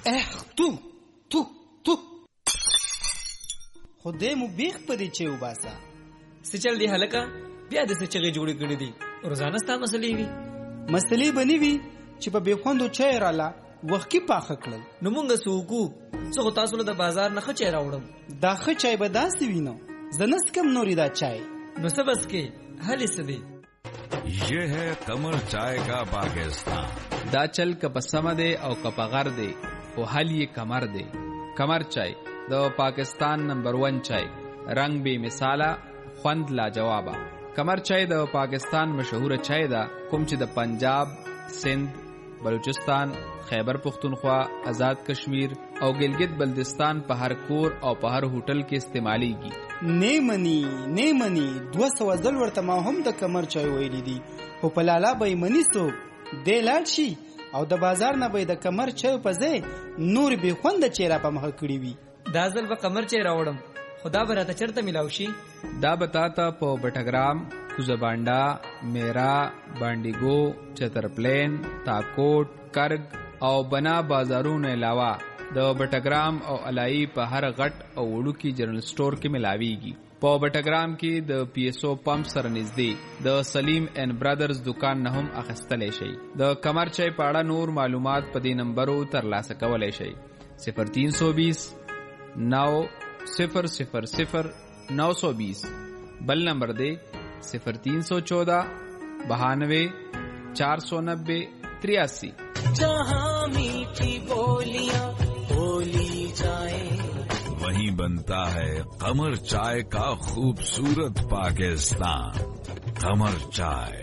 تو خدای مو بیخ پدې چې وباسا سچل دی هلکا بیا د سچغې جوړې کړې دي روزانه ستا مسلې وي مسلې بنی وي چې په بیخوندو چای رااله وخت کې پاخه کړل نو مونږ سوکو څو تاسو له بازار نه خچای راوړم دا خچای به داسې وینو زنس کم نوري دا چای نو سبس کې حل سدي ये है कमर चाय का पाकिस्तान دا چل کپ سم دے او کپ غر دے او حل یہ کمر دے کمر چای د پاکستان نمبر 1 چای رنگ بے مثالا خوند لا جوابا کمر چای د پاکستان مشهور چای دا کوم چې د پنجاب سندھ بلوچستان خیبر پختونخوا آزاد کشمیر او گلگت بلدستان په هر کور او په هر هوټل کې استعمالیږي نیمنی 200 ځل ورته ما هم د کمر چای ویلې دي خو په لالا به منی سو د لاړ شي او د بازار نه به د کمر چای په ځای نور به خوند چیرې په مخ کړی وي دا ځل به کمر چای راوړم خدا به راته چرته ملاو شي دا بتاتا په بټګرام کوزبانډا میرا بانډیګو چترپلین تاکوټ کرګ او بنا بازارونو علاوه د بټګرام او علای په هر غټ او وړوکی جنرال سٹور کې ملاويږي په بټګرام کې د پی ایس او پمپ سره نږدې د سلیم اینڈ برادرز دکان نه هم اخیستلی شي د کمر چای په اړه نور معلومات په دې نمبرو ترلاسه کولی شي 0320 9000 920 بل نمبر دے 0314 92 490 83 जहाँ मीठी बोलियां बोली जाए वहीं बनता है कमर चाय का खूबसूरत पाकिस्तान कमर चाय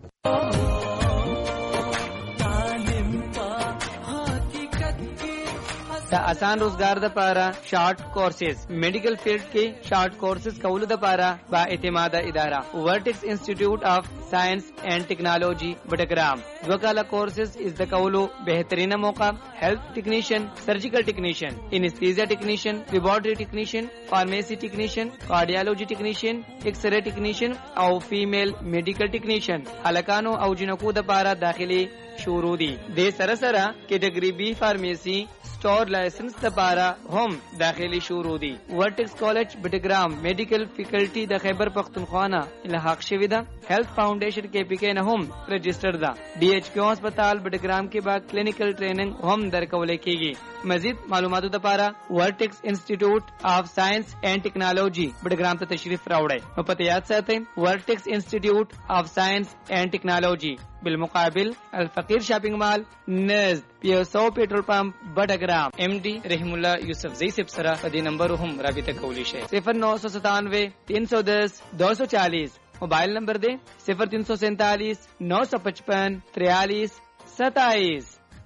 د آسان روزګار د پاره شارټ کورسز میډیکل فیلډ کې شارټ کورسز کول د پاره با اعتماد اداره ورټکس انسټیټیوټ اف ساينس اینڈ ټیکنالوژي بټګرام وکاله کورسز از د کولو بهترینه موقع هیلث ټیکنیشن سرجیکل ټیکنیشن انستیزیا ټیکنیشن لیبارټری ټیکنیشن فارمیسی ټیکنیشن کارډیالوجي ټیکنیشن ایکس ری ټیکنیشن او فیمیل میډیکل ټیکنیشن هلکانو او جنکو د پاره داخلي شروع دي د سره کیټګری بی فارمیسی स्टोर लाइसेंस दपारा हम दाखिली शुरू दी vertex college Battagram medical faculty the Khyber पख्तूनख्वा इलाहाक शविदा हेल्थ फाउंडेशन के पीके न हम रजिस्टर दा डीएचक्यू अस्पताल बटग्राम के बाद क्लिनिकल ट्रेनिंग हम दरकवले कीगी मजीद मालूमात दपारा vertex institute of science and technology Battagram से तशरीफ रावड़े पता याद साथ vertex institute of science and technology بالمقابل الفقیر شاپنگ مال نزد پیسو پیټرول پمپ بټګرام ام डी رحم الله یوسف زئی صاحب سره په دې نمبر هم رابطه کولی شئ 0997 310 240 موبایل نمبر دی 0347 955 43 27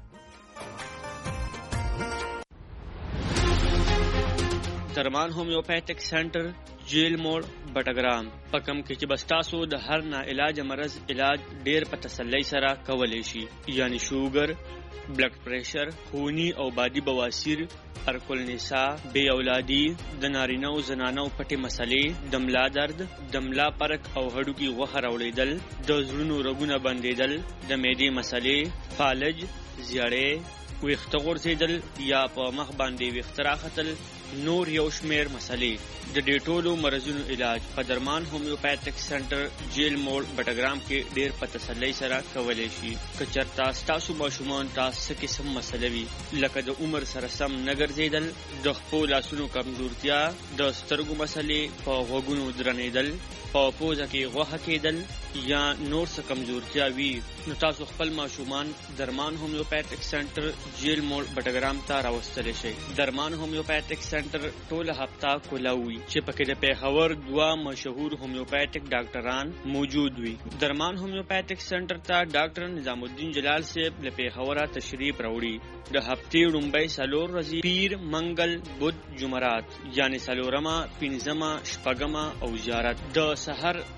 درمان ہومیوپیتھک سینٹر جیل موڑ بٹگرام پکم کې چې بستاسو د هر نا علاج مرض علاج ډیر په تسلی سره کولای شي یعنی شوګر بلډ پریشر خونی او بادي بواسیر ارکل نساء بے اولادی د نارینه او زنانو پټي مسلې دملا درد دملا پرک او هډوکی غوخه راوړېدل د زړونو رګونه بندېدل د معدې مسلې فالج زیړې ویښته غورځېدل یا په مخ باندې ویښته راختل نور یو شمیر مسلې د دې ټولو مرزونو علاج په درمان هومیوپیتھک سنټر جیل موړ بټګرام کې ډیر په تسلی سره کولای شي که چېرته ستاسو ماشومان تاسو څه قسم مسله وي لکه د عمر سره سم نه ګرځېدل د خپو لاسونو کمزورتیا د سترګو مسلې په غوږونو درنېدل په پوزه کې غوښه کېدل یا نور څه کمزورتیا وي نو تاسو خپل ماشومان درمان هومیوپیتھک سنټر جیل موړ بټګرام ته راوستلی شئ درمان هومیوپیتھک سنټر ټول هفته کولاوي چې پکې د پیښور 2 مشهور هومیوپیتھک ډاکټران موجود وي درمان هومیوپیتھک سنټر ته ډاکټر نظام الدین جلال صاحب له پیښوره تشریف راوړي د هفتې لومبۍ 4 ورځې پیر منګل بود جمعرات یعنی 4مه 5مه 6مه او زیارت د سحر